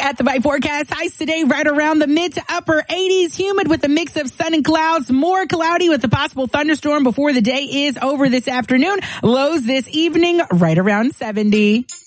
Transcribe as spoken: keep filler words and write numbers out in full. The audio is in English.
at the Bite Forecast. Highs today right around the mid to upper eighties. Humid with a mix of sun and clouds. More cloudy with a possible thunderstorm before the day is over this afternoon. Lows this evening right around seventy.